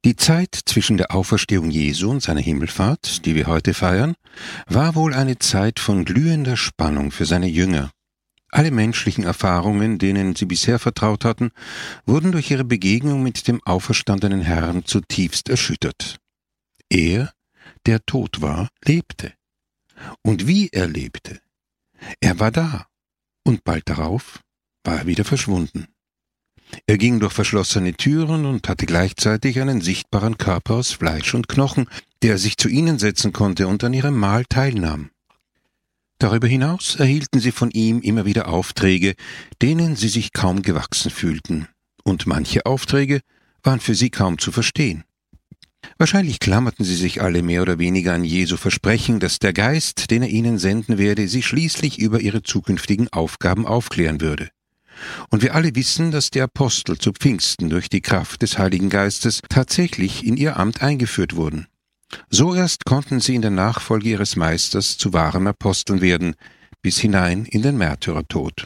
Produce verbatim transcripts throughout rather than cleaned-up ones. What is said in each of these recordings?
Die Zeit zwischen der Auferstehung Jesu und seiner Himmelfahrt, die wir heute feiern, war wohl eine Zeit von glühender Spannung für seine Jünger. Alle menschlichen Erfahrungen, denen sie bisher vertraut hatten, wurden durch ihre Begegnung mit dem auferstandenen Herrn zutiefst erschüttert. Er, der tot war, lebte. Und wie er lebte. Er war da, und bald darauf war er wieder verschwunden. Er ging durch verschlossene Türen und hatte gleichzeitig einen sichtbaren Körper aus Fleisch und Knochen, der sich zu ihnen setzen konnte und an ihrem Mahl teilnahm. Darüber hinaus erhielten sie von ihm immer wieder Aufträge, denen sie sich kaum gewachsen fühlten, und manche Aufträge waren für sie kaum zu verstehen. Wahrscheinlich klammerten sie sich alle mehr oder weniger an Jesu Versprechen, dass der Geist, den er ihnen senden werde, sie schließlich über ihre zukünftigen Aufgaben aufklären würde. Und wir alle wissen, dass die Apostel zu Pfingsten durch die Kraft des Heiligen Geistes tatsächlich in ihr Amt eingeführt wurden. So erst konnten sie in der Nachfolge ihres Meisters zu wahren Aposteln werden, bis hinein in den Märtyrertod.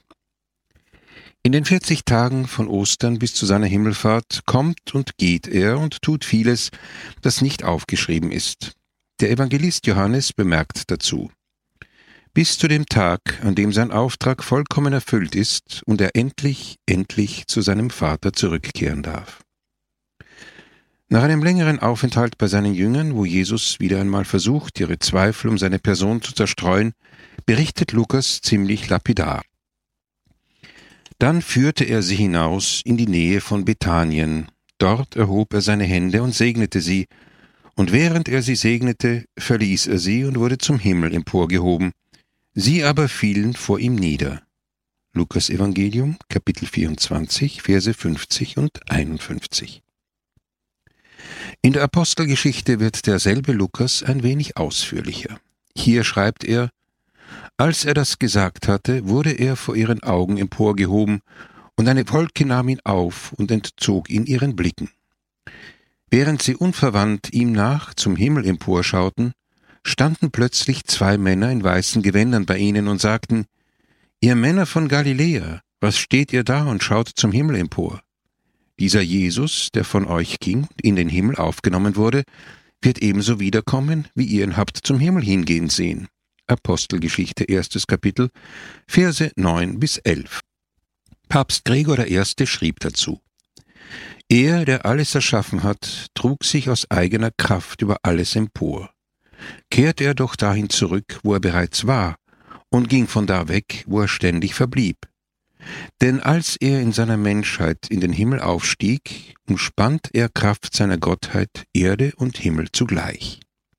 In den vierzig Tagen von Ostern bis zu seiner Himmelfahrt kommt und geht er und tut vieles, das nicht aufgeschrieben ist. Der Evangelist Johannes bemerkt dazu: Bis zu dem Tag, an dem sein Auftrag vollkommen erfüllt ist und er endlich, endlich zu seinem Vater zurückkehren darf. Nach einem längeren Aufenthalt bei seinen Jüngern, wo Jesus wieder einmal versucht, ihre Zweifel um seine Person zu zerstreuen, berichtet Lukas ziemlich lapidar. Dann führte er sie hinaus in die Nähe von Bethanien. Dort erhob er seine Hände und segnete sie, und während er sie segnete, verließ er sie und wurde zum Himmel emporgehoben. Sie aber fielen vor ihm nieder. Lukas Evangelium, Kapitel vierundzwanzig, Verse fünfzig und einundfünfzig. In der Apostelgeschichte wird derselbe Lukas ein wenig ausführlicher. Hier schreibt er: Als er das gesagt hatte, wurde er vor ihren Augen emporgehoben, und eine Wolke nahm ihn auf und entzog ihn ihren Blicken. Während sie unverwandt ihm nach zum Himmel emporschauten, standen plötzlich zwei Männer in weißen Gewändern bei ihnen und sagten: Ihr Männer von Galiläa, was steht ihr da und schaut zum Himmel empor? Dieser Jesus, der von euch ging und in den Himmel aufgenommen wurde, wird ebenso wiederkommen, wie ihr ihn habt zum Himmel hingehen sehen. Apostelgeschichte, erstes Kapitel, Verse neun bis elf. Papst Gregor der Erste schrieb dazu: Er, der alles erschaffen hat, trug sich aus eigener Kraft über alles empor. Kehrte er doch dahin zurück, wo er bereits war, und ging von da weg, wo er ständig verblieb. Denn als er in seiner Menschheit in den Himmel aufstieg, umspannt er Kraft seiner Gottheit Erde und Himmel zugleich.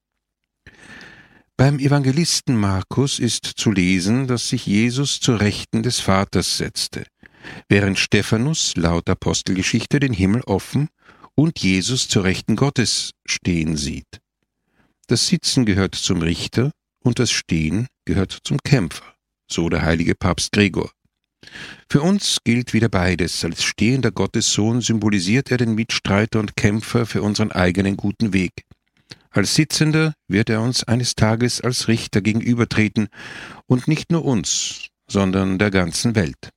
Beim Evangelisten Markus ist zu lesen, dass sich Jesus zur Rechten des Vaters setzte, während Stephanus laut Apostelgeschichte den Himmel offen und Jesus zur Rechten Gottes stehen sieht. Das Sitzen gehört zum Richter und das Stehen gehört zum Kämpfer, so der heilige Papst Gregor. Für uns gilt wieder beides. Als stehender Gottessohn symbolisiert er den Mitstreiter und Kämpfer für unseren eigenen guten Weg. Als Sitzender wird er uns eines Tages als Richter gegenübertreten und nicht nur uns, sondern der ganzen Welt.